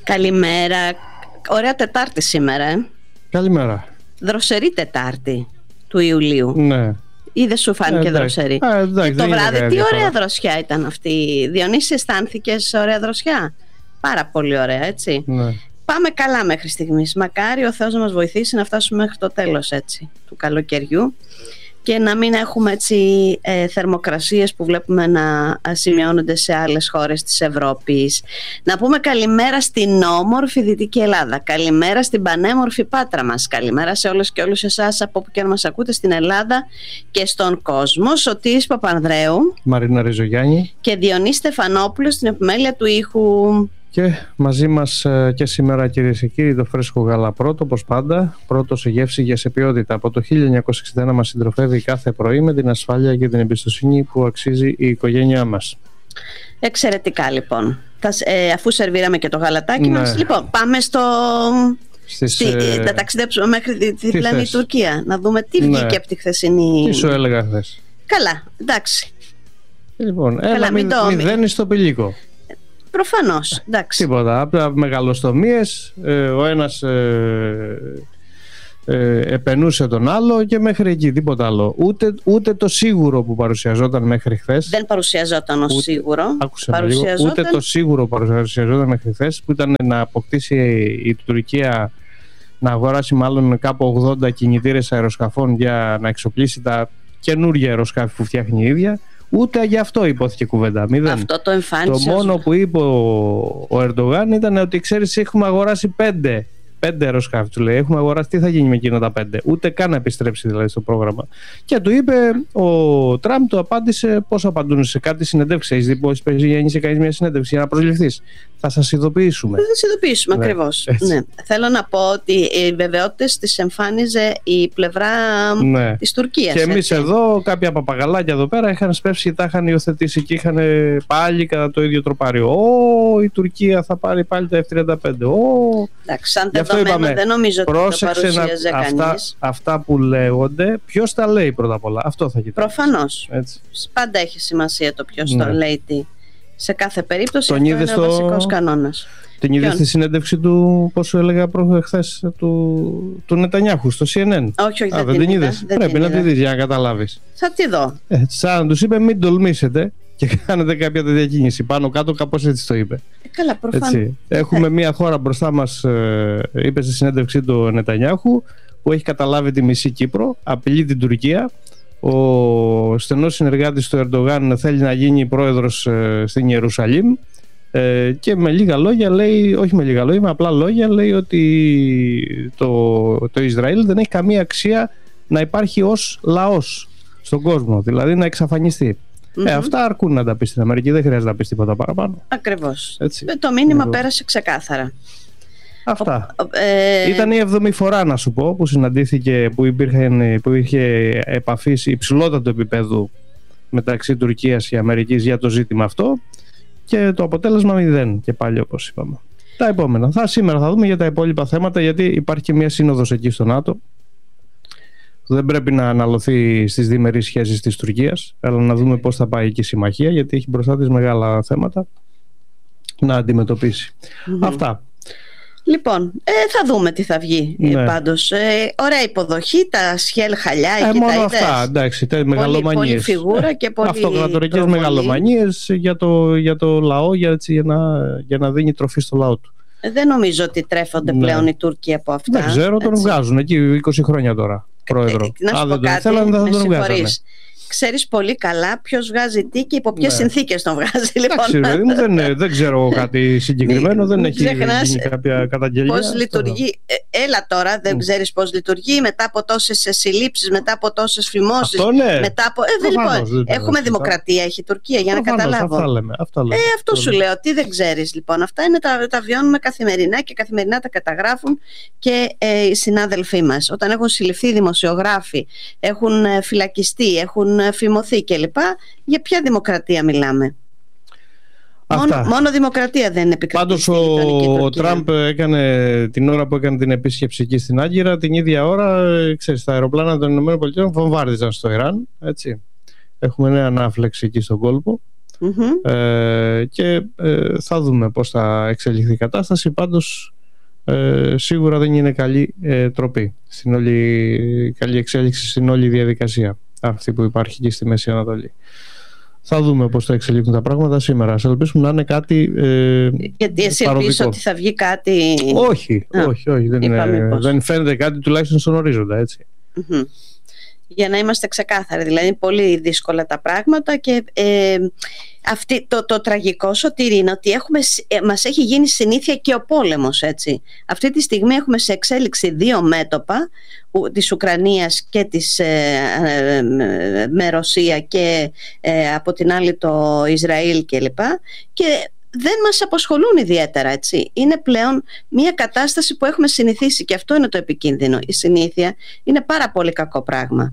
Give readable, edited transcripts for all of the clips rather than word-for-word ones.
Καλημέρα. Ωραία Τετάρτη σήμερα. Καλημέρα. Δροσερή Τετάρτη του Ιουλίου. Ναι. Ή δεν σου φάνηκε δροσερή? Και το βράδυ τι ωραία δροσιά ήταν αυτή. Διονύση, αισθάνθηκες ωραία δροσιά? Πάρα πολύ ωραία, έτσι. Ναι. Πάμε καλά μέχρι στιγμής. Μακάρι ο Θεός να μας βοηθήσει να φτάσουμε μέχρι το τέλος, έτσι, του καλοκαιριού και να μην έχουμε, έτσι, θερμοκρασίες που βλέπουμε να σημειώνονται σε άλλες χώρες της Ευρώπης. Να πούμε καλημέρα στην όμορφη Δυτική Ελλάδα. Καλημέρα στην πανέμορφη Πάτρα μας. Καλημέρα σε όλες και όλους εσάς από όπου και αν μας ακούτε στην Ελλάδα και στον κόσμο. Σωτήρης Παπανδρέου, Μαρίνα Ριζογιάννη και Διονύση Στεφανόπουλο στην επιμέλεια του ήχου. Και μαζί μας και σήμερα, κυρίες και κύριοι, το φρέσκο γάλα πρώτο, όπως πάντα, πρώτο σε γεύση και σε ποιότητα. Από το 1961 μας συντροφεύει κάθε πρωί με την ασφάλεια και την εμπιστοσύνη που αξίζει η οικογένειά μας. Εξαιρετικά, λοιπόν. Αφού σερβίραμε και το γαλατάκι μας, λοιπόν, πάμε να ταξιδέψουμε μέχρι τη διπλανή Τουρκία, να δούμε τι βγήκε από τη χθεσινή. Τι σου έλεγα χθες? Καλά, εντάξει. Λοιπόν, μηδέν στο πηλίκο. Προφανώς, εντάξει. Τίποτα, από μεγαλοστομίες, ο ένας επενούσε τον άλλο και μέχρι εκεί, τίποτα άλλο. Ούτε το σίγουρο που παρουσιαζόταν μέχρι χθες. Δεν παρουσιαζόταν ως σίγουρο. Ούτε το σίγουρο παρουσιαζόταν μέχρι χθες, που ήταν να αποκτήσει η Τουρκία, να αγοράσει μάλλον κάπου 80 κινητήρες αεροσκαφών για να εξοπλίσει τα καινούργια αεροσκάφη που φτιάχνει η ίδια. Ούτε γι' αυτό υπόθηκε κουβέντα. Μηδέν. Αυτό το εμφάνισε. Το μόνο που είπε ο Ερντογάν ήταν ότι, ξέρεις, έχουμε αγοράσει 5 αεροσκάφη. Του λέει: έχουμε αγοράσει, τι θα γίνει με εκείνα τα 5? Ούτε καν να επιστρέψει δηλαδή στο πρόγραμμα. Και του είπε, ο Τραμπ του απάντησε, πώς απαντούν σε κάτι συνεντεύξει? Έχεις δει πώς παίζει σε κανείς μια συνέντευξη για να προσληφθείς? Θα σας ειδοποιήσουμε. Θα σας ειδοποιήσουμε, ναι, ακριβώς. Ναι. Θέλω να πω ότι οι βεβαιότητες τις εμφάνιζε η πλευρά της Τουρκίας. Και εμείς εδώ, κάποια παπαγαλάκια εδώ πέρα είχαν σπεύσει και τα είχαν υιοθετήσει και είχαν πάλι κατά το ίδιο τροπάριο. Η Τουρκία θα πάρει πάλι τα F-35. Εντάξει, σαν δεδομένο δεν νομίζω ότι το παρουσίαζε κανείς. Αυτά που λέγονται, ποιος τα λέει πρώτα απ' όλα? Αυτό θα κοιτάξουμε. Προφανώς. Πάντα έχει σημασία το ποιος το λέει τι. Σε κάθε περίπτωση αυτό είναι ο βασικός κανόνας. Την είδες στη συνέντευξη του, πώς σου έλεγα χθες, του Νετανιάχου στο CNN? Όχι, δεν την είδες? Πρέπει να τη δεις για να καταλάβεις. Θα τη δω. Σαν τους είπε, μην τολμήσετε και κάνετε κάποια τέτοια κίνηση. Πάνω κάτω κάπως έτσι το είπε. Καλά, προφανώς. Έχουμε μια χώρα μπροστά μας, είπε στη συνέντευξή του Νετανιάχου, που έχει καταλάβει τη μισή Κύπρο, απειλεί την Τουρκία. Ο στενός συνεργάτης του Ερντογάν θέλει να γίνει πρόεδρος στην Ιερουσαλήμ και με λίγα λόγια λέει, όχι με λίγα λόγια, με απλά λόγια λέει ότι το Ισραήλ δεν έχει καμία αξία να υπάρχει ως λαός στον κόσμο, δηλαδή να εξαφανιστεί. Αυτά αρκούν να τα πει στην Αμερική, δεν χρειάζεται να πει τίποτα παραπάνω. Ακριβώς. Το μήνυμα πέρασε ξεκάθαρα. Αυτά. Ήταν η 7η φορά, να σου πω, που συναντήθηκε, που είχε επαφή υψηλότατου επίπεδου μεταξύ Τουρκίας και Αμερικής για το ζήτημα αυτό, και το αποτέλεσμα 0 και πάλι, όπως είπαμε. Τα επόμενα. Σήμερα θα δούμε για τα υπόλοιπα θέματα, γιατί υπάρχει και μια σύνοδος εκεί στο ΝΑΤΟ που δεν πρέπει να αναλωθεί στις διμερείς σχέσεις της Τουρκίας, αλλά να δούμε πώς θα πάει εκεί η συμμαχία, γιατί έχει μπροστά της μεγάλα θέματα να αντιμετωπίσει. Αυτά. Λοιπόν, θα δούμε τι θα βγει. Πάντως, ωραία υποδοχή, τα σχέλ χαλιά εκεί μόνο τα είδες? αυτά, εντάξει, μεγαλομανίες. Πολύ φιγούρα και πολύ αυτοκρατορικές μεγαλομανίες για το λαό, για να δίνει τροφή στο λαό του. Δεν νομίζω ότι τρέφονται πλέον οι Τούρκοι από αυτά. Δεν ξέρω, τον βγάζουν εκεί 20 χρόνια τώρα πρόεδρο. Να σου πω κάτι, με συγχωρείς. Ξέρεις πολύ καλά ποιος βγάζει τι και υπό ποιες συνθήκες τον βγάζει. Λοιπόν. Δεν ξέρω κάτι συγκεκριμένο, δεν έχει γίνει κάποια καταγγελία. Πώς λειτουργεί. Έλα τώρα, δεν ξέρεις πώς λειτουργεί μετά από τόσες συλλήψεις, μετά από τόσες φημώσεις. Αυτό ναι. Λοιπόν, έχουμε δημοκρατία, έχει η Τουρκία, για να καταλάβω. Αυτό σου λέω, τι δεν ξέρεις λοιπόν. Αυτά είναι τα βιώνουμε καθημερινά και καθημερινά τα καταγράφουν και οι συνάδελφοί μας. Όταν έχουν συλληφθεί δημοσιογράφοι, έχουν φυλακιστεί, έχουν φημωθεί κλπ. Για ποια δημοκρατία μιλάμε? Μόνο δημοκρατία δεν επικρατεί. Πάντως ο Τραμπ έκανε την ώρα που έκανε την επίσκεψη εκεί στην Άγκυρα, την ίδια ώρα, ξέρεις, τα αεροπλάνα των ΗΠΑ βομβάρδιζαν στο Ιράν. Έτσι. Έχουμε νέα ανάφλεξη εκεί στον κόλπο. Και θα δούμε πώς θα εξελιχθεί η κατάσταση. Πάντως σίγουρα δεν είναι καλή τροπή καλή εξέλιξη στην όλη διαδικασία αυτή που υπάρχει και στη Μέση Ανατολή. Θα δούμε πώς θα εξελίχθουν τα πράγματα σήμερα. Ας ελπίσουμε να είναι κάτι γιατί εσύ ελπίζεις ότι θα βγει κάτι... Όχι. Δεν φαίνεται κάτι τουλάχιστον στον ορίζοντα, έτσι. Για να είμαστε ξεκάθαροι, δηλαδή είναι πολύ δύσκολα τα πράγματα και το τραγικό, Σωτήρη, είναι ότι μας έχει γίνει συνήθεια και ο πόλεμος, έτσι. Αυτή τη στιγμή έχουμε σε εξέλιξη δύο μέτωπα, της Ουκρανίας και με Ρωσία και από την άλλη το Ισραήλ κλπ. Και δεν μας απασχολούν ιδιαίτερα, έτσι. Είναι πλέον μια κατάσταση που έχουμε συνηθίσει και αυτό είναι το επικίνδυνο. Η συνήθεια είναι πάρα πολύ κακό πράγμα.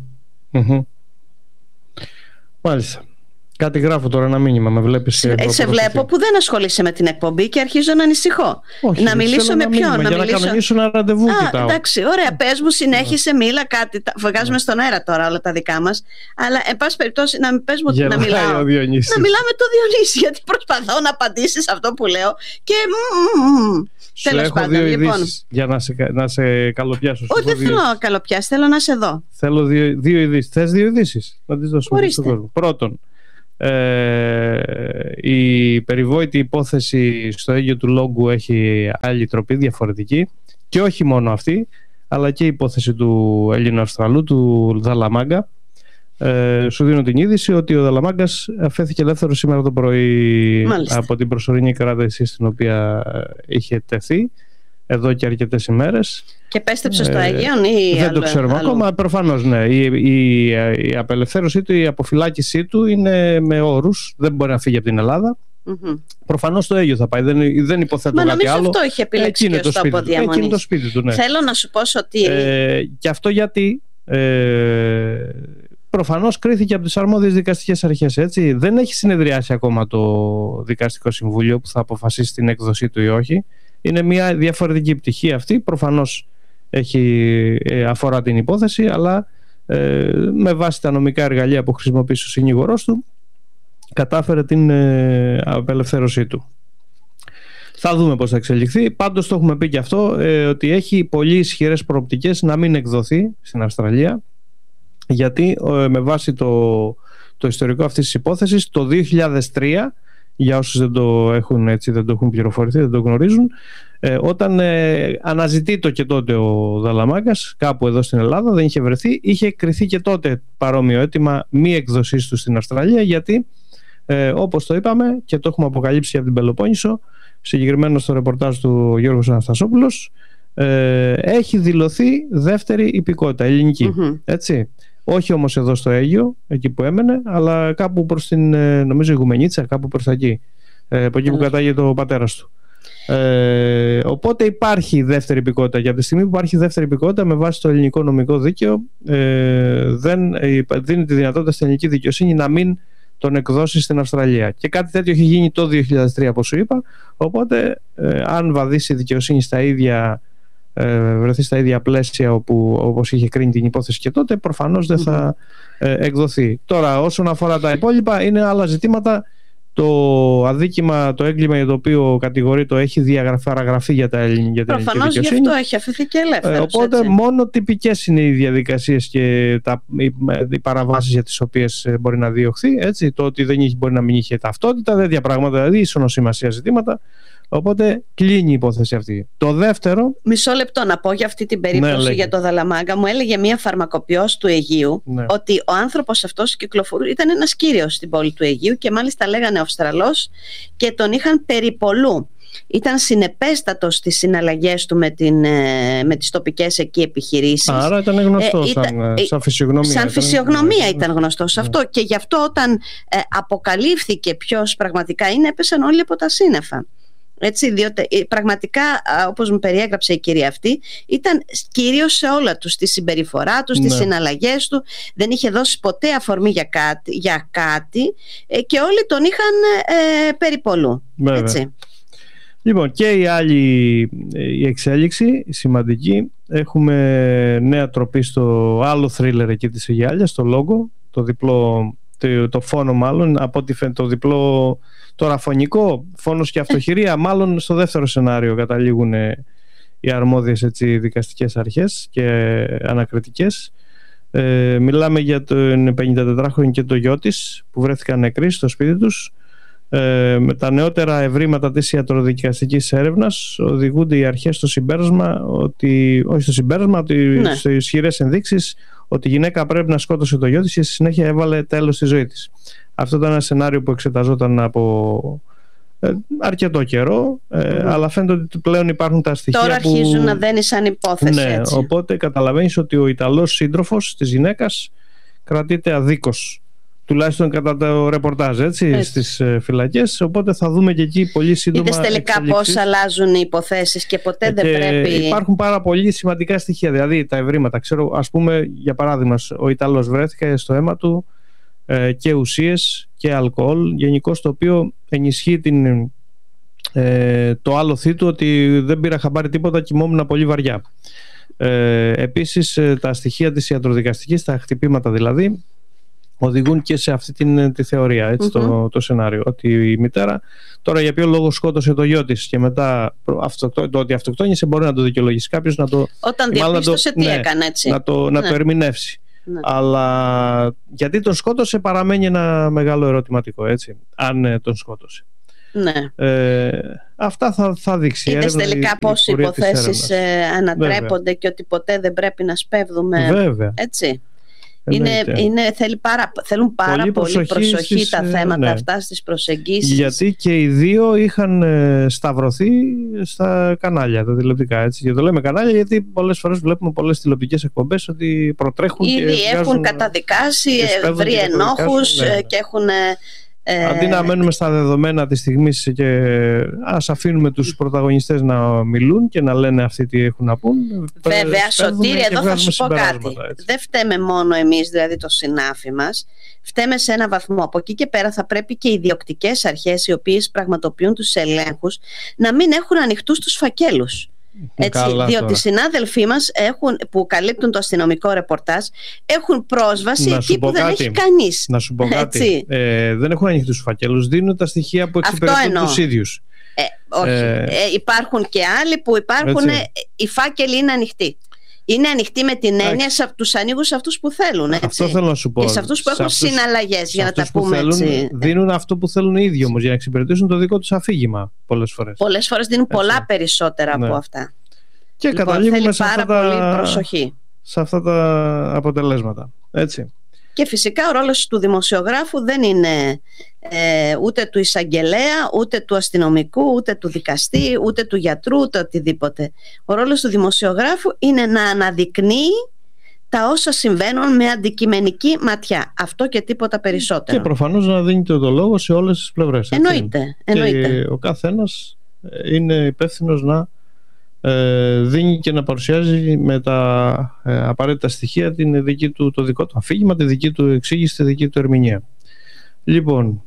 Μάλιστα. Κάτι γράφω τώρα, ένα μήνυμα. Με βλέπεις? Σε βλέπω που δεν ασχολείσαι με την εκπομπή και αρχίζω να ανησυχώ. Όχι, να μιλήσω με ποιον? Να κανονίσω ένα ραντεβού. Εντάξει, ωραία. Πες μου, συνέχισε, μίλα κάτι. Βγάζουμε στον αέρα τώρα όλα τα δικά μας. Αλλά, εν πάση περιπτώσει, πες μου να μιλάω. Να μιλάμε το Διονύση, γιατί προσπαθώ να απαντήσεις αυτό που λέω. Και. Τέλος πάντων, λοιπόν. Για να σε καλοπιάσω. Όχι, δεν θέλω να καλοπιάσει, θέλω να σε δω. Θέλω δύο ειδήσεις. Θες δύο ειδήσεις? Να τις δώσουμε στον κόσμο. Πρώτον, η περιβόητη υπόθεση στο Αίγυο του Λόγκου έχει άλλη τροπή, διαφορετική, και όχι μόνο αυτή, αλλά και η υπόθεση του Έλληνο-Αυστραλού, του Δαλαμάγκα. Σου δίνω την είδηση ότι ο Δαλαμάγκας αφέθηκε ελεύθερος σήμερα το πρωί. Μάλιστα. Από την προσωρινή κράτηση στην οποία είχε τεθεί εδώ και αρκετές ημέρες. Και επέστρεψε στο Αίγυο ή δεν το ξέρουμε ακόμα. Προφανώς ναι. Η απελευθέρωσή του, η αποφυλάκησή του είναι με όρους. Δεν μπορεί να φύγει από την Ελλάδα. Προφανώς στο Αίγυο θα πάει. Δεν υποθέτω κάτι άλλο. Μα νομίζω αυτό είχε επιλέξει και ο τόπο διαμονής. Εκεί είναι το σπίτι του, ναι. Θέλω να σου πω ότι... και αυτό γιατί... προφανώς κρίθηκε από τις αρμόδιες δικαστικές αρχές, έτσι. Δεν έχει συνεδριάσει ακόμα το Δικαστικό Συμβούλιο που θα αποφασίσει την έκδοσή του ή όχι. Είναι μια διαφορετική πτυχή αυτή. Προφανώς αφορά την υπόθεση, αλλά με βάση τα νομικά εργαλεία που χρησιμοποίησε ο συνήγορός του, κατάφερε την απελευθέρωσή του. Θα δούμε πώς θα εξελιχθεί. Πάντως το έχουμε πει και αυτό, ότι έχει πολύ ισχυρές προοπτικές να μην εκδοθεί στην Αυστραλία, γιατί με βάση το ιστορικό αυτής της υπόθεσης, το 2003, για όσους δεν το έχουν πληροφορηθεί, δεν το γνωρίζουν, όταν αναζητείτο και τότε ο Δαλαμάγκας κάπου εδώ στην Ελλάδα, δεν είχε βρεθεί, είχε κριθεί και τότε παρόμοιο αίτημα μη εκδοσής του στην Αυστραλία, γιατί όπως το είπαμε και το έχουμε αποκαλύψει από την Πελοπόννησο, συγκεκριμένα στο ρεπορτάζ του Γιώργος Αναστασόπουλος, έχει δηλωθεί δεύτερη υπηκότητα, ελληνική, έτσι. Όχι όμως εδώ στο Αίγυο, εκεί που έμενε, αλλά κάπου προς την, νομίζω, Ιγουμενίτσα, κάπου προς τα εκεί, από εκεί που κατάγεται ο πατέρας του. Οπότε υπάρχει δεύτερη υπηκότητα. Και από τη στιγμή που υπάρχει δεύτερη υπηκότητα, με βάση το ελληνικό νομικό δίκαιο, δεν δίνει τη δυνατότητα στην ελληνική δικαιοσύνη να μην τον εκδώσει στην Αυστραλία. Και κάτι τέτοιο έχει γίνει το 2003, όπως σου είπα. Οπότε, αν βαδίσει η δικαιοσύνη βρεθεί στα ίδια πλαίσια όπως είχε κρίνει την υπόθεση και τότε, προφανώς δεν θα εκδοθεί. Τώρα, όσον αφορά τα υπόλοιπα, είναι άλλα ζητήματα. Το αδίκημα, το έγκλημα για το οποίο κατηγορείται, έχει παραγραφεί για τα ελληνική δικαιοσύνη. Προφανώς γι' αυτό έχει αφηθεί και ελεύθερος. Οπότε έτσι, μόνο τυπικές είναι οι διαδικασίες και οι παραβάσεις για τις οποίες μπορεί να διωχθεί. Έτσι, το ότι δεν μπορεί να μην είχε ταυτότητα, τέτοια πράγματα, δηλαδή ίσονος σημασία ζητήματα. Οπότε κλείνει η υπόθεση αυτή. Το δεύτερο. Μισό λεπτό να πω για αυτή την περίπτωση, για το Δαλαμάγκα. Μου έλεγε μία φαρμακοποιός του Αιγείου, ότι ο άνθρωπος αυτός ήταν ένας κύριος στην πόλη του Αιγείου και μάλιστα λέγανε Αυστραλός και τον είχαν περιπολού. Ήταν συνεπέστατος στις συναλλαγές του με τις τοπικές εκεί επιχειρήσεις. Άρα ήταν γνωστός σαν φυσιογνωμία. Σαν φυσιογνωμία ήταν γνωστός αυτό, και γι' αυτό όταν αποκαλύφθηκε ποιος πραγματικά είναι, έπεσαν όλοι από τα σύννεφα. Έτσι, διότι πραγματικά, όπως μου περιέγραψε η κυρία αυτή, ήταν κύριος σε όλα τους, στη συμπεριφορά του, στις συναλλαγές του, δεν είχε δώσει ποτέ αφορμή για κάτι και όλοι τον είχαν περιπολού. Έτσι. Λοιπόν, και η εξέλιξη σημαντική. Έχουμε νέα τροπή στο άλλο θρίλερ εκεί της Αιγιάλιας, στο Λόγκο, το διπλό το φόνο μάλλον, από ό,τι φαίνεται το διπλό τώρα φωνικό, φόνος και αυτοχειρία, μάλλον στο δεύτερο σενάριο καταλήγουν οι αρμόδιες δικαστικές αρχές και ανακριτικές. Μιλάμε για τον 54χρονο και το γιο της που βρέθηκαν νεκροί στο σπίτι τους. Με τα νεότερα ευρήματα της ιατροδικαστικής έρευνας οδηγούνται οι αρχές στο συμπέρασμα ότι, σε ισχυρές ενδείξεις ότι η γυναίκα πρέπει να σκότωσε το γιο της και στη συνέχεια έβαλε τέλος στη ζωή της. Αυτό ήταν ένα σενάριο που εξεταζόταν από αρκετό καιρό, αλλά φαίνεται ότι πλέον υπάρχουν τα στοιχεία. Τώρα αρχίζουν να δένει σαν υπόθεση. Ναι, έτσι. Οπότε καταλαβαίνεις ότι ο Ιταλός σύντροφος της γυναίκας κρατείται αδίκως, τουλάχιστον κατά το ρεπορτάζ, έτσι. Στις φυλακές. Οπότε θα δούμε και εκεί πολύ σύντομα. Είδες τελικά πώς αλλάζουν οι υποθέσεις και ποτέ δεν πρέπει. Υπάρχουν πάρα πολύ σημαντικά στοιχεία, δηλαδή τα ευρήματα. Ξέρω, ας πούμε, για παράδειγμα, ο Ιταλός βρέθηκε στο αίμα του και ουσίες και αλκοόλ, γενικώς, το οποίο ενισχύει το άλοθη του ότι δεν πήρα χαμπάρι τίποτα, κοιμόμουν πολύ βαριά. Επίσης τα στοιχεία της ιατροδικαστικής, τα χτυπήματα δηλαδή, οδηγούν και σε αυτή τη θεωρία, έτσι, το σενάριο, ότι η μητέρα τώρα για ποιο λόγο σκότωσε το γιο της και μετά το ότι αυτοκτόνησε μπορεί να το δικαιολογήσει κάποιος, όταν διαπίστωσε τι έκανε, έτσι. να το ερμηνεύσει. Ναι. Αλλά γιατί τον σκότωσε παραμένει ένα μεγάλο ερωτηματικό, έτσι, αν τον σκότωσε. Ναι. Αυτά θα δείξει. Είδες τελικά πώς οι υποθέσεις ανατρέπονται και ότι ποτέ δεν πρέπει να σπέβδουμε. Βέβαια. Έτσι. Θέλουν πάρα πολύ προσοχή τα θέματα αυτά στις προσεγγίσεις. Γιατί και οι δύο είχαν σταυρωθεί στα κανάλια, τα τηλεοπτικά. Έτσι. Και το λέμε κανάλια γιατί πολλές φορές βλέπουμε πολλές τηλεοπτικές εκπομπές ότι προτρέχουν. Ήδη έχουν καταδικάσει, βρει ενόχους και έχουν. Αντί να μένουμε στα δεδομένα της στιγμής και ας αφήνουμε τους πρωταγωνιστές να μιλούν και να λένε αυτοί τι έχουν να πούν. Βέβαια, Σωτήρη, εδώ θα σου πω κάτι. Δεν φταίμε μόνο εμείς, δηλαδή το συνάφι μας. Φταίμε σε ένα βαθμό. Από εκεί και πέρα θα πρέπει και οι ιδιοκτικές αρχές, οι οποίες πραγματοποιούν τους ελέγχους, να μην έχουν ανοιχτούς τους φακέλους. Έτσι, διότι οι συνάδελφοί μας που καλύπτουν το αστυνομικό ρεπορτάζ έχουν πρόσβαση εκεί που δεν έχει κανείς. Να σου πω κάτι. Δεν έχουν ανοιχτούς τους φακέλους, δίνουν τα στοιχεία που εξυπηρετούν τους ίδιους. Όχι. Υπάρχουν και άλλοι που υπάρχουν. Οι φάκελοι είναι ανοιχτοί. Είναι ανοιχτή με την έννοια σε τους ανοίγους αυτούς που θέλουν. Έτσι. Αυτό θέλω να σου πω. Και σε αυτούς που έχουν συναλλαγές, για να τα πούμε έτσι. Δίνουν αυτό που θέλουν οι ίδιοι όμως, για να εξυπηρετήσουν το δικό τους αφήγημα πολλές φορές. Πολλές φορές δίνουν πολλά περισσότερα από αυτά. Και λοιπόν, καταλήγουμε σε αυτά τα αποτελέσματα. Έτσι. Και φυσικά ο ρόλος του δημοσιογράφου δεν είναι ούτε του εισαγγελέα, ούτε του αστυνομικού, ούτε του δικαστή, ούτε του γιατρού, ούτε οτιδήποτε. Ο ρόλος του δημοσιογράφου είναι να αναδεικνύει τα όσα συμβαίνουν με αντικειμενική ματιά. Αυτό και τίποτα περισσότερο. Και προφανώς να δίνεται το λόγο σε όλες τις πλευρές. Εννοείται. Και ο καθένας είναι υπεύθυνος να δίνει και να παρουσιάζει με τα απαραίτητα στοιχεία το δικό του αφήγημα, τη δική του εξήγηση, τη δική του ερμηνεία. Λοιπόν,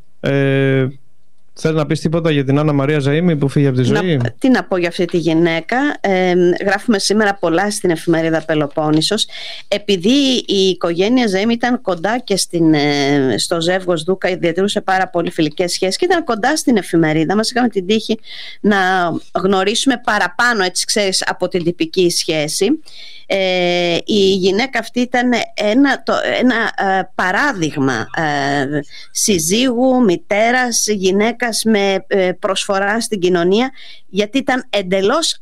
θέλει να πεις τίποτα για την Άννα Μαρία Ζαΐμη που φύγει από τη ζωή? Τι να πω για αυτή τη γυναίκα. Γράφουμε σήμερα πολλά στην εφημερίδα Πελοπόννησος. Επειδή η οικογένεια Ζαΐμη ήταν κοντά και στο ζεύγος Δούκα, διατηρούσε πάρα πολύ φιλικές σχέσεις και ήταν κοντά στην εφημερίδα μας. Είχαμε την τύχη να γνωρίσουμε παραπάνω, έτσι ξέρεις, από την τυπική σχέση. Η γυναίκα αυτή ήταν ένα παράδειγμα συζύγου, μητέρας, γυναίκας με προσφορά στην κοινωνία, γιατί ήταν εντελώς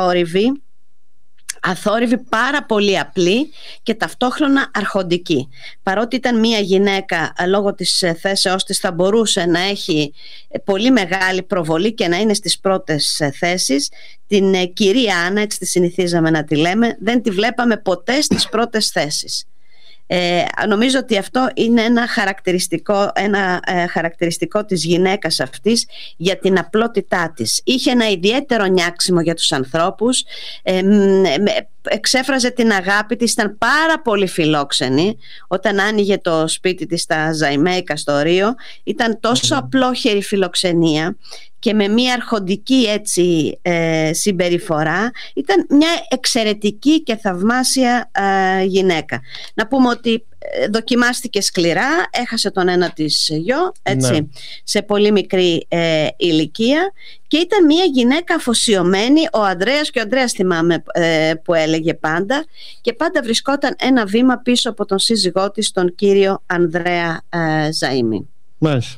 αθόρυβη, πάρα πολύ απλή και ταυτόχρονα αρχοντική. Παρότι ήταν μια γυναίκα, λόγω της θέσεώς της θα μπορούσε να έχει πολύ μεγάλη προβολή και να είναι στις πρώτες θέσεις, την κυρία Άννα, έτσι τη συνηθίζαμε να τη λέμε, δεν τη βλέπαμε ποτέ στις πρώτες θέσεις. Νομίζω ότι αυτό είναι ένα χαρακτηριστικό της γυναίκας αυτής για την απλότητά της. Είχε ένα ιδιαίτερο νιάξιμο για τους ανθρώπους, εξέφραζε την αγάπη της, ήταν πάρα πολύ φιλόξενη. Όταν άνοιγε το σπίτι της στα Ζαϊμέικα στο Ρίο, ήταν τόσο απλόχερη φιλοξενία και με μια αρχοντική έτσι συμπεριφορά. Ήταν μια εξαιρετική και θαυμάσια γυναίκα. Να πούμε ότι δοκιμάστηκε σκληρά, έχασε τον ένα της γιο, έτσι, σε πολύ μικρή ηλικία, και ήταν μια γυναίκα αφοσιωμένη. Ο Ανδρέας, και ο Ανδρέας θυμάμαι που έλεγε πάντα, και πάντα βρισκόταν ένα βήμα πίσω από τον σύζυγό της, τον κύριο Ανδρέα Ζαΐμη. Μάλιστα.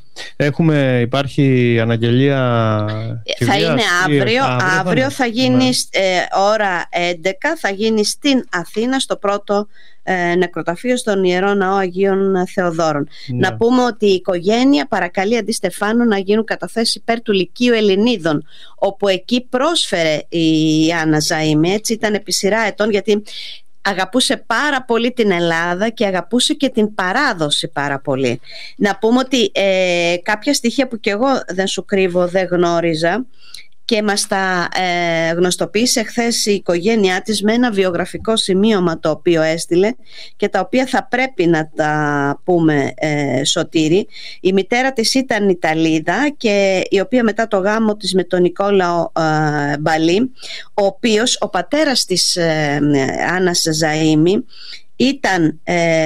Υπάρχει αναγγελία θα είναι αύριο θα γίνει ώρα 11, θα γίνει στην Αθήνα, στο πρώτο νεκροταφείο στον Ιερό Ναό Αγίων Θεοδόρων. Να πούμε ότι η οικογένεια παρακαλεί αντί Στεφάνου να γίνουν καταθέσεις υπέρ του Λυκείου Ελληνίδων, όπου εκεί πρόσφερε η Άννα Ζαΐμη, έτσι, ήταν επί σειρά ετών, γιατί αγαπούσε πάρα πολύ την Ελλάδα και αγαπούσε και την παράδοση πάρα πολύ. Να πούμε ότι κάποια στοιχεία που κι εγώ δεν σου κρύβω δεν γνώριζα και μας τα γνωστοποίησε χθες η οικογένειά της με ένα βιογραφικό σημείωμα το οποίο έστειλε και τα οποία θα πρέπει να τα πούμε, Σωτήρη. Η μητέρα της ήταν Ιταλίδα, και η οποία μετά το γάμο της με τον Νικόλαο Μπαλή, ο οποίος, ο πατέρας της Άννας Ζαΐμη, ήταν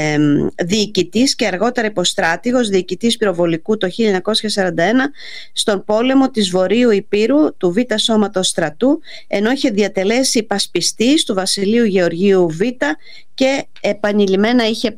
διοικητής και αργότερα υποστράτηγος, διοικητής πυροβολικού το 1941 στον πόλεμο της Βορείου Υπήρου του Β' Σώματος Στρατού, ενώ είχε διατελέσει υπασπιστής του Βασιλείου Γεωργίου Β' και επανειλημμένα είχε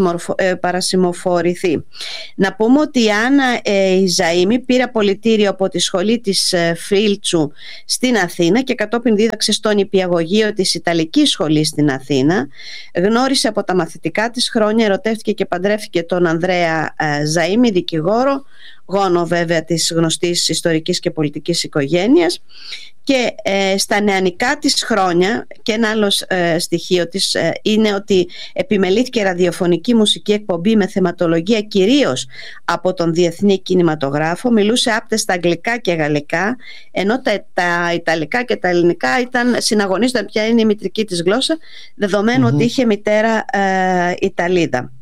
παρασημοφορηθεί. Να πούμε ότι η Άννα η Ζαΐμη πήρε απολυτήριο από τη σχολή της Φίλτσου στην Αθήνα και κατόπιν δίδαξε στο νηπιαγωγείο της Ιταλικής σχολής στην Αθήνα. Γνώρισε από τα μαθητικά της χρόνια, ερωτεύτηκε και παντρεύτηκε τον Ανδρέα Ζαΐμη, δικηγόρο, γόνο βέβαια της γνωστής ιστορικής και πολιτικής οικογένειας. Και στα νεανικά της χρόνια, και ένα άλλο στοιχείο της είναι ότι επιμελήθηκε ραδιοφωνική μουσική εκπομπή με θεματολογία κυρίως από τον διεθνή κινηματογράφο, μιλούσε άπτεστα αγγλικά και γαλλικά, ενώ τα ιταλικά και τα ελληνικά συναγωνίζονταν ποια είναι η μητρική της γλώσσα, δεδομένου ότι είχε μητέρα Ιταλίδα.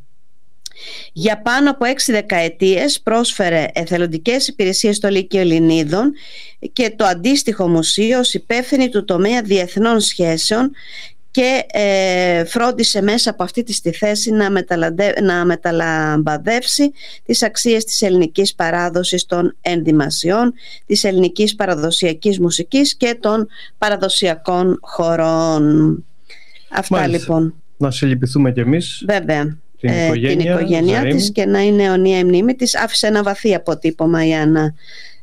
Για πάνω από 6 δεκαετίες πρόσφερε εθελοντικές υπηρεσίες στο Λύκειο Ελληνίδων και το αντίστοιχο μουσείο ως υπεύθυνη του τομέα διεθνών σχέσεων, και φρόντισε μέσα από αυτή τη θέση να μεταλαμπαδεύσει τις αξίες της ελληνικής παράδοσης των ενδυμασιών, της ελληνικής παραδοσιακής μουσικής και των παραδοσιακών χωρών. Αυτά λοιπόν. Να συλληπιθούμε κι εμείς. Βέβαια. Την οικογένειά της και να είναι αιωνία η μνήμη της. Άφησε ένα βαθύ αποτύπωμα η Άννα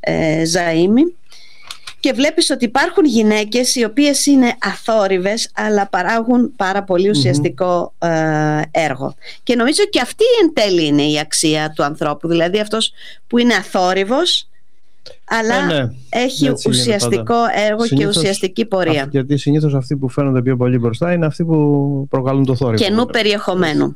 Ζαΐμη. Και βλέπεις ότι υπάρχουν γυναίκες οι οποίες είναι αθόρυβες αλλά παράγουν πάρα πολύ ουσιαστικό έργο. Και νομίζω και αυτή εν τέλει είναι η αξία του ανθρώπου. Δηλαδή αυτός που είναι αθόρυβος αλλά έχει ουσιαστικό έργο συνήθως, και ουσιαστική πορεία. Γιατί συνήθως αυτοί που φαίνονται πιο πολύ μπροστά είναι αυτοί που προκαλούν το θόρυβο. Καινού περιεχομένου.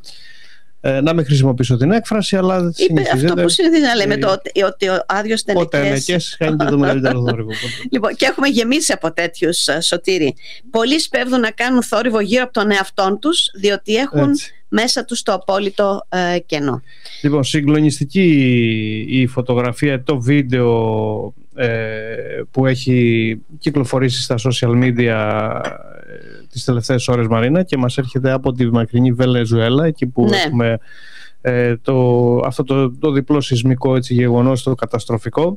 Να μην χρησιμοποιήσω την έκφραση, αλλά αυτό που συνηθίζει να λέμε, ότι ο άδειος τενεκές κάνει και το μεγαλύτερο θόρυβο. Λοιπόν, και έχουμε γεμίσει από τέτοιους, Σωτήρη. Πολλοί σπέβδουν να κάνουν θόρυβο γύρω από τον εαυτόν τους, διότι έχουν μέσα τους το απόλυτο κενό. Λοιπόν, συγκλονιστική η φωτογραφία, το βίντεο που έχει κυκλοφορήσει στα social media τις τελευταίες ώρες, Μαρίνα, και μας έρχεται από τη μακρινή Βενεζουέλα, εκεί που έχουμε αυτό το διπλό σεισμικό γεγονός, το καταστροφικό.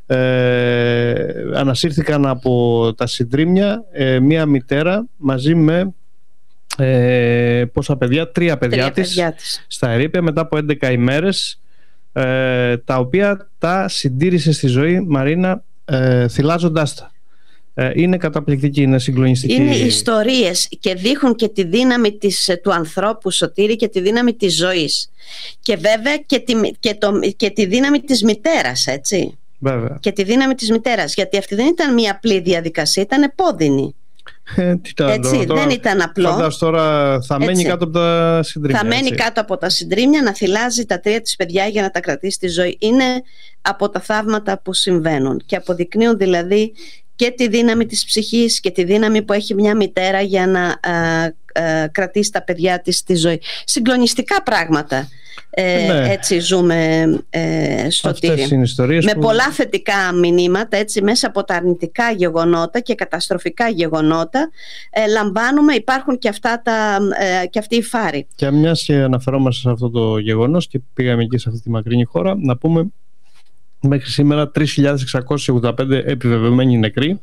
Ανασύρθηκαν από τα συντρίμμια μία μητέρα μαζί με πόσα παιδιά, 3 παιδιά της στα ερείπια μετά από 11 ημέρες, τα οποία τα συντήρησε στη ζωή, Μαρίνα, θυλάζοντάς τα. Είναι καταπληκτική, είναι συγκλονιστική. Είναι ιστορίες και δείχνουν και τη δύναμη του ανθρώπου, Σωτήρη, και τη δύναμη της ζωής. Και βέβαια και τη δύναμη της μητέρας, έτσι. Βέβαια. Και τη δύναμη της μητέρας, γιατί αυτή δεν ήταν μια απλή διαδικασία, ήταν επώδυνη. Έτσι, δεν ήταν απλό. Φαντάζομαι τώρα θα μένει κάτω από τα συντρίμμια. Θα μένει κάτω από τα συντρίμμια, να θυλάζει τα 3 της παιδιά για να τα κρατήσει στη ζωή. Είναι από τα θαύματα που συμβαίνουν και αποδεικνύουν δηλαδή και τη δύναμη της ψυχής και τη δύναμη που έχει μια μητέρα για να κρατήσει τα παιδιά της στη ζωή. Συγκλονιστικά πράγματα. Έτσι ζούμε στο Τύρι. Με πολλά θετικά μηνύματα, έτσι, μέσα από τα αρνητικά γεγονότα και καταστροφικά γεγονότα λαμβάνουμε, υπάρχουν και, και αυτοί οι φάροι. Και μιας και αναφερόμαστε σε αυτό το γεγονός και πήγαμε εκεί σε αυτή τη μακρινή χώρα, να πούμε μέχρι σήμερα 3.685 επιβεβαιωμένοι νεκροί,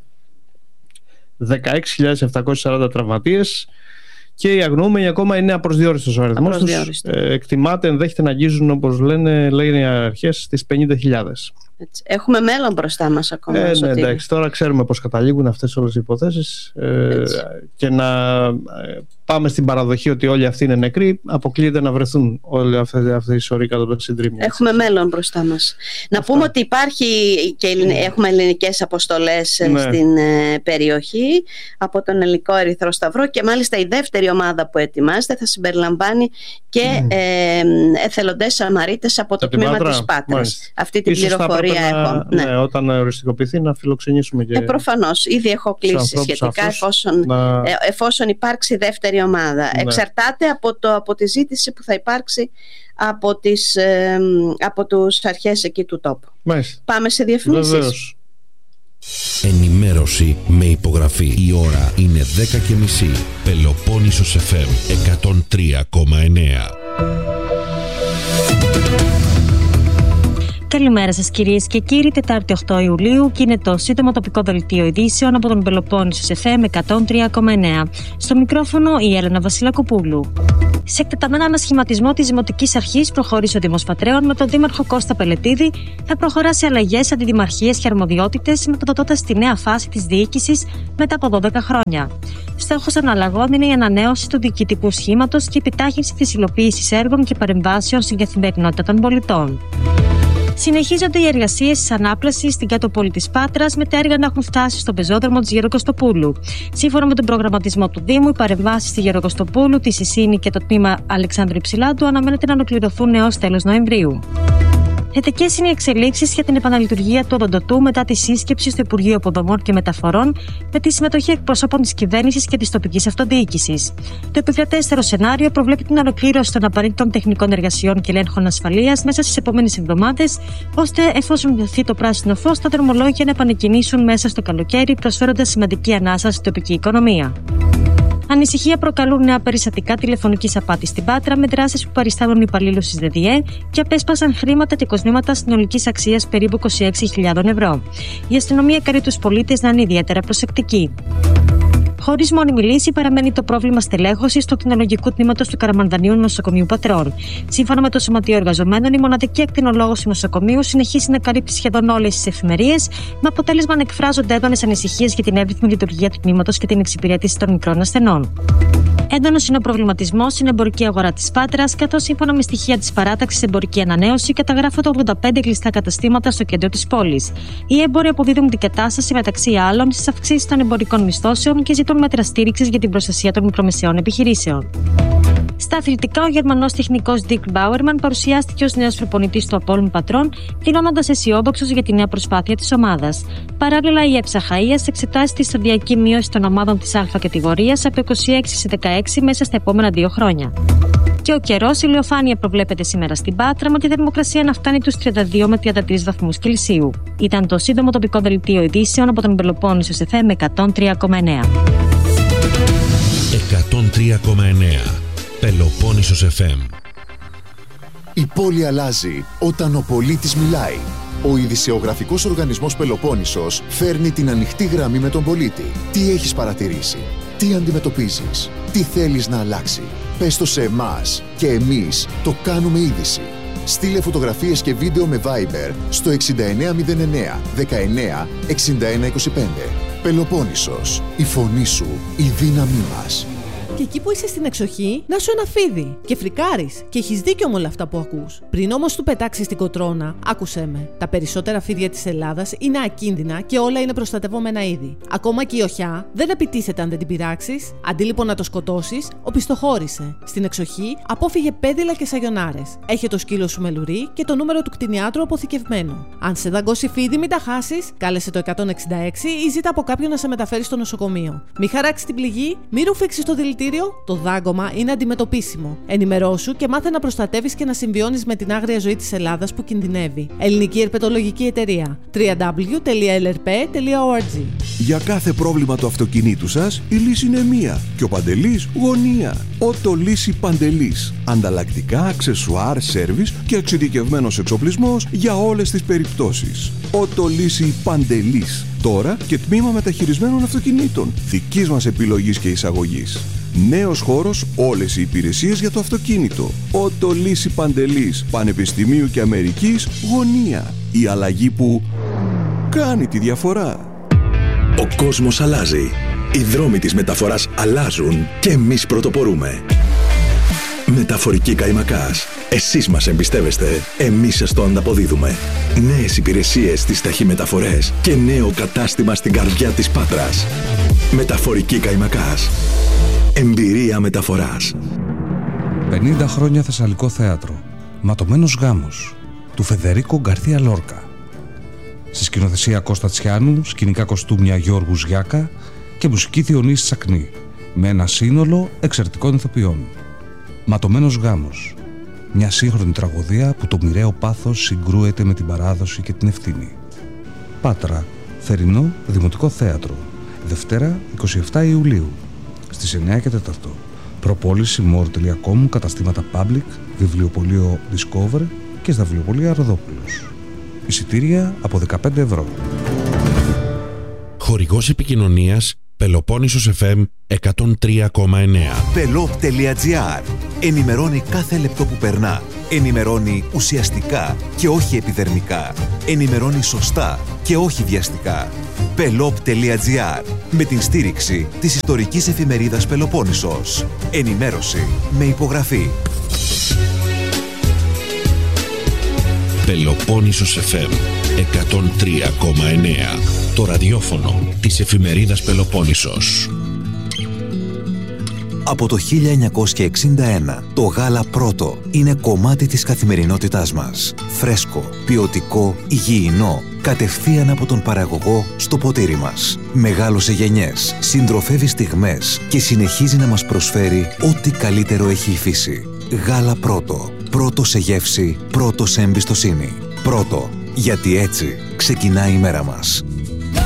16.740 τραυματίες και οι αγνοούμενοι ακόμα είναι απροσδιόριστος ο αριθμός τους. Εκτιμάται, ενδέχεται να αγγίζουν, όπως λένε οι αρχές, στις 50.000. Έχουμε μέλλον μπροστά μας ακόμα. Ναι, εντάξει, τώρα ξέρουμε πώς καταλήγουν αυτές όλες οι υποθέσεις και να πάμε στην παραδοχή ότι όλοι αυτοί είναι νεκροί, αποκλείεται να βρεθούν όλοι αυτοί οι σωροί κατά το συντρίμμιο. Έχουμε μέλλον μπροστά μας. Να πούμε ότι υπάρχει και έχουμε ελληνικές αποστολές στην περιοχή από τον Ελληνικό Ερυθρό Σταυρό και μάλιστα η δεύτερη ομάδα που ετοιμάζεται θα συμπεριλαμβάνει και εθελοντές Σαμαρίτες από το τμήμα της Πάτρας. Αυτή την πληροφορία έχω. Ναι, όταν οριστικοποιηθεί να φιλοξενήσουμε και. Προφανώς, ήδη έχω κλείσει σχετικά εφόσον υπάρξει δεύτερη ομάδα. Ναι. Εξαρτάται από τη ζήτηση που θα υπάρξει από τους αρχές εκεί του τόπου. Μάλιστα. Πάμε σε διαφημίσεις. Βεβαίως. Ενημέρωση με υπογραφή. Η ώρα είναι 10:30. Πελοπόννησος FM 103,9. Καλημέρα σας κυρίες και κύριοι, Τετάρτη 8 Ιουλίου και είναι το σύντομο τοπικό δελτίο ειδήσεων από τον Πελοπόννησος FM 103,9. Στο μικρόφωνο η Έλενα Βασιλακοπούλου. Σε εκτεταμένο ανασχηματισμό της Δημοτικής Αρχής προχώρησε ο Δήμος Πατρέων με τον Δήμαρχο Κώστα Πελετίδη να προχωράσει αλλαγές αντιδημαρχίες και αρμοδιότητες, μεταδοτώντας τη νέα φάση της διοίκησης μετά από 12 χρόνια. Στόχος των αλλαγών είναι η ανανέωση του διοικητικού σχήματος και η επιτάχυνση της υλοποίησης έργων και παρεμβάσεων στην καθημερινότητα των πολιτών. Συνεχίζονται οι εργασίες της ανάπλασης στην κάτω πόλη της Πάτρας, με τα έργα να έχουν φτάσει στον πεζόδρομο της Γεροκοστοπούλου. Σύμφωνα με τον προγραμματισμό του Δήμου, οι παρεμβάσεις στη Γεροκοστοπούλου, τη Σισίνη και το τμήμα Αλεξάνδρου Υψηλάντου αναμένεται να ολοκληρωθούν έως τέλος Νοεμβρίου. Θετικές είναι οι εξελίξεις για την επαναλειτουργία του οδοντοτού μετά τη σύσκεψη στο Υπουργείο Υποδομών και Μεταφορών με τη συμμετοχή εκπροσώπων της κυβέρνησης και της τοπικής αυτοδιοίκησης. Το επικρατέστερο σενάριο προβλέπει την ολοκλήρωση των απαραίτητων τεχνικών εργασιών και ελέγχων ασφαλείας μέσα στις επόμενες εβδομάδες, ώστε εφόσον δοθεί το πράσινο φως, τα δρομολόγια να επανεκκινήσουν μέσα στο καλοκαίρι, προσφέροντας σημαντική ανάσα στην τοπική οικονομία. Ανησυχία προκαλούν νέα περιστατικά τηλεφωνικής απάτης στην Πάτρα, με δράσεις που παριστάνουν υπαλλήλους της ΔΔΕ και απέσπασαν χρήματα και κοσμήματα συνολικής αξίας περίπου 26.000 ευρώ. Η αστυνομία καλεί τους πολίτες να είναι ιδιαίτερα προσεκτικοί. Χωρίς μόνιμη λύση παραμένει το πρόβλημα στελέχωσης του κτηνολογικού τμήματος του Καραμανδανίου Νοσοκομείου Πατρών. Σύμφωνα με το Σωματείο Εργαζομένων, η μοναδική ακτινολόγος του νοσοκομείου συνεχίζει να καλύπτει σχεδόν όλες τις εφημερίες, με αποτέλεσμα να εκφράζονται έντονες ανησυχίες για την εύρυθμη λειτουργία του τμήματος και την εξυπηρέτηση των μικρών ασθενών. Έντονος είναι ο προβληματισμός στην εμπορική αγορά της Πάτρας, καθώς σύμφωνα με στοιχεία της παράταξης Εμπορική Ανανέωση καταγράφονται 85 κλειστά καταστήματα στο κέντρο της πόλης. Οι έμποροι αποδίδουν την κατάσταση μεταξύ άλλων στις αυξήσεις των εμπορικών μισθώσεων και ζητούν μέτρα στήριξης για την προστασία των μικρομεσαίων επιχειρήσεων. Στα αθλητικά, ο Γερμανός τεχνικός Dirk Bauermann παρουσιάστηκε ως νέος προπονητής του Απόλλων Πατρών, δηλώνοντας αισιόδοξος για τη νέα προσπάθεια της ομάδας. Παράλληλα, η ΕΠΣΑ Χαΐας εξετάζει τη σταδιακή μείωση των ομάδων της Α κατηγορίας από 26 σε 16 μέσα στα επόμενα 2 χρόνια. Και ο καιρός, η ηλιοφάνεια προβλέπεται σήμερα στην Πάτρα, με τη θερμοκρασία να φτάνει τους 32 με 33 βαθμούς Κελσίου. Ήταν το σύντομο τοπικό δελτίο ειδήσεων από τον Πελοπόννησο FM 103,9. 103,9 Πελοπόννησος FM. Η πόλη αλλάζει όταν ο πολίτης μιλάει. Ο ειδησεογραφικός οργανισμός Πελοπόννησος φέρνει την ανοιχτή γραμμή με τον πολίτη. Τι έχεις παρατηρήσει, τι αντιμετωπίζεις, τι θέλεις να αλλάξει. Πες το σε εμάς και εμείς το κάνουμε είδηση. Στείλε φωτογραφίες και βίντεο με Viber στο 6909 19 61 25. Πελοπόννησος, η φωνή σου, η δύναμή μας. Και εκεί που είσαι στην εξοχή, να σου ένα φίδι και φρικάρεις. Και έχεις δίκιο με όλα αυτά που ακούς. Πριν όμως του πετάξεις την κοτρώνα, άκουσέ με. Τα περισσότερα φίδια της Ελλάδας είναι ακίνδυνα και όλα είναι προστατευόμενα είδη. Ακόμα και η οχιά δεν επιτίθεται αν δεν την πειράξεις. Αντί λοιπόν να το σκοτώσεις, οπισθοχώρησε. Στην εξοχή, απόφυγε πέδιλα και σαγιονάρες. Έχε το σκύλο σου με λουρί και το νούμερο του κτηνιάτρου αποθηκευμένο. Αν σε δαγκώσει φίδι, μην τα χάσεις, κάλεσε το 166 ή ζήτα από κάποιον να σε μεταφέρει στο νοσοκομείο. Μη χαράξει την πληγή, μη ρουφήξει το δηλητήριο ακροατήριο, το δάγκωμα είναι αντιμετωπίσιμο. Ενημερώσου και μάθε να προστατεύεις και να συμβιώνεις με την άγρια ζωή της Ελλάδας που κινδυνεύει. Ελληνική Ερπετολογική Εταιρεία. www.lrp.org. Για κάθε πρόβλημα του αυτοκινήτου σας, η λύση είναι μία. Και ο Παντελής γωνία. Οτολύση Παντελής. Ανταλλακτικά, αξεσουάρ, σέρβις και εξειδικευμένος εξοπλισμός για όλες τις περιπτώσεις. Οτολύση Παντελής. Τώρα και τμήμα μεταχειρισμένων αυτοκινήτων. Δικής μας επιλογής και εισαγωγής. Νέος χώρος, όλες οι υπηρεσίες για το αυτοκίνητο. Οτολύση Παντελής. Πανεπιστημίου και Αμερικής γωνία. Η αλλαγή που κάνει τη διαφορά. Ο κόσμος αλλάζει. Οι δρόμοι της μεταφοράς αλλάζουν και εμείς πρωτοπορούμε. Μεταφορική Καϊμακάς. Εσείς μας εμπιστεύεστε, εμείς σας το ανταποδίδουμε. Νέες υπηρεσίες στις ταχυμεταφορές και νέο κατάστημα στην καρδιά της Πάτρας. Μεταφορική Καϊμακάς. Εμπειρία μεταφοράς. 50 χρόνια Θεσσαλικό θέατρο. Ματωμένος γάμος. Του Φεδερίκο Γκαρθία Λόρκα. Στη σκηνοθεσία Κώστα Τσιάνου, σκηνικά κοστούμια Γιώργου Γιάκα και μουσική Διονύση Τσακνή. Με ένα σύνολο εξαιρετικών ηθοποιών. Ματωμένος γάμος. Μια σύγχρονη τραγωδία που το μοιραίο πάθος συγκρούεται με την παράδοση και την ευθύνη. Πάτρα, θερινό Δημοτικό Θέατρο. Δευτέρα 27 Ιουλίου στις 9 και 4. Προπόληση more.com, καταστήματα Public, βιβλιοπωλείο Discover και στα βιβλιοπωλεία Ροδόπουλος. Εισιτήρια από 15 ευρώ. Χορηγός επικοινωνίας Πελοπόννησος FM 103,9. Pelop.gr. Ενημερώνει κάθε λεπτό που περνά. Ενημερώνει ουσιαστικά και όχι επιδερμικά. Ενημερώνει σωστά και όχι βιαστικά. Pelop.gr. Με την στήριξη της ιστορικής εφημερίδας Πελοπόννησος. Ενημέρωση με υπογραφή. Πελοπόννησος FM 103,9. Το ραδιόφωνο της εφημερίδας Πελοπόννησος. Από το 1961, το γάλα πρώτο είναι κομμάτι της καθημερινότητάς μας. Φρέσκο, ποιοτικό, υγιεινό, κατευθείαν από τον παραγωγό στο ποτήρι μας. Μεγάλωσε γενιές, συντροφεύει στιγμές και συνεχίζει να μας προσφέρει ό,τι καλύτερο έχει η φύση. Γάλα πρώτο. Πρώτο σε γεύση, πρώτο σε εμπιστοσύνη. Πρώτο, γιατί έτσι ξεκινάει η μέρα μας.